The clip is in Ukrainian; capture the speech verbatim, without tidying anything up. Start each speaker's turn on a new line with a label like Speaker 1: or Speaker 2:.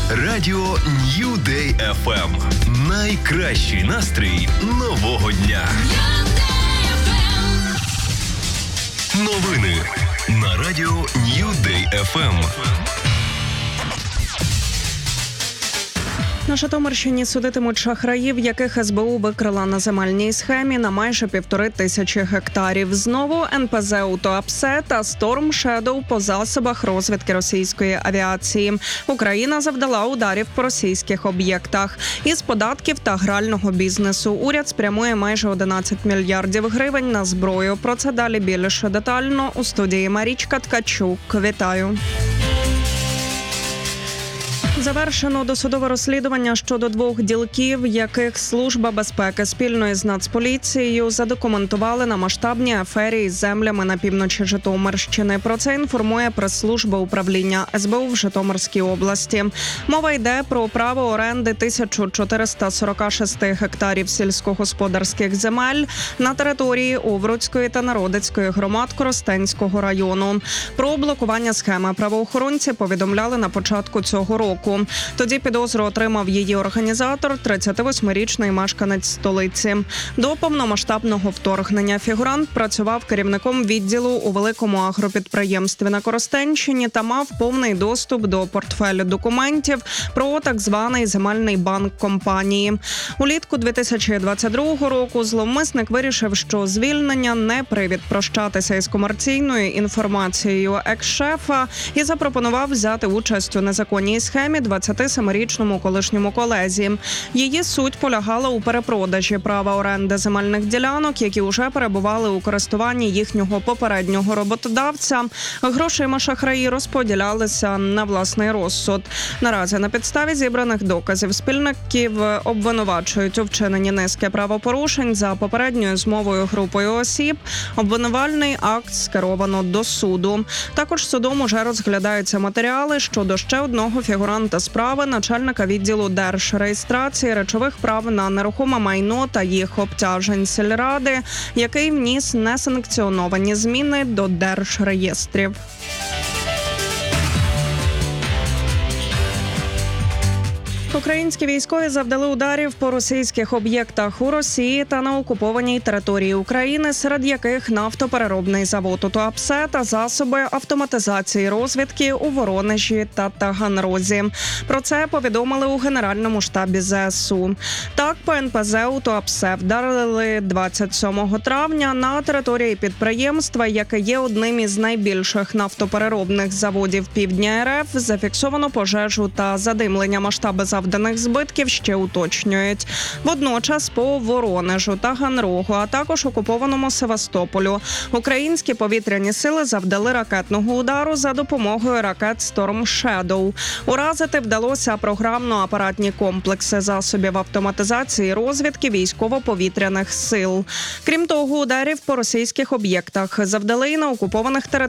Speaker 1: Радіо Нью Дей еф ем. Найкращий настрій нового дня. Новини на Радіо Нью Дей еф ем.
Speaker 2: На Житомирщині судитимуть шахраїв, яких ес бе у викрила на земельній схемі на майже півтори тисячі гектарів. Знову ен пе зе «УТОАПСЕ» та «Storm Shadow» по засобах розвідки російської авіації. Україна завдала ударів по російських об'єктах. Із податків та грального бізнесу уряд спрямує майже одинадцять мільярдів гривень на зброю. Про це далі більше детально у студії Марічка Ткачук. Вітаю! Завершено досудове розслідування щодо двох ділків, яких Служба безпеки спільно з Нацполіцією задокументували на масштабній афері із землями на півночі Житомирщини. Про це інформує прес-служба управління ес бе у в Житомирській області. Мова йде про право оренди тисяча чотириста сорок шість гектарів сільськогосподарських земель на території Овруцької та Народицької громад Коростенського району. Про блокування схеми правоохоронці повідомляли на початку цього року. Тоді підозру отримав її організатор, тридцятивосьмирічний мешканець столиці. До повномасштабного вторгнення фігурант працював керівником відділу у великому агропідприємстві на Коростенщині та мав повний доступ до портфелю документів про так званий земельний банк компанії. Улітку дві тисячі двадцять другого року зловмисник вирішив, що звільнення не привід прощатися із комерційною інформацією екс-шефа і запропонував взяти участь у незаконній схемі двадцятисемирічному колишньому колезі. Її суть полягала у перепродажі права оренди земельних ділянок, які вже перебували у користуванні їхнього попереднього роботодавця. Грошима шахраї розподілялися на власний розсуд. Наразі на підставі зібраних доказів спільників обвинувачують у вчиненні низки правопорушень за попередньою змовою групою осіб. Обвинувальний акт скеровано до суду. Також судом уже розглядаються матеріали щодо ще одного фігуранта справи, начальника відділу держреєстрації речових прав на нерухоме майно та їх обтяжень сільради, який вніс несанкціоновані зміни до держреєстрів. Українські військові завдали ударів по російських об'єктах у Росії та на окупованій території України, серед яких нафтопереробний завод «УТОАПСЕ» та засоби автоматизації розвідки у Воронежі та Таганрозі. Про це повідомили у Генеральному штабі зе ес у. Так, по ен пе зе «УТОАПСЕ» вдарили двадцять сьомого травня на території підприємства, яке є одним із найбільших нафтопереробних заводів півдня ер еф. Зафіксовано пожежу та задимлення. Масштаби завданих збитків ще уточнюють. Водночас по Воронежу, Таганрогу, а також окупованому Севастополю українські повітряні сили завдали ракетного удару за допомогою ракет «Storm Shadow». Уразити вдалося програмно-апаратні комплекси засобів автоматизації розвідки військово-повітряних сил. Крім того, ударів по російських об'єктах завдали і на окупованих територіях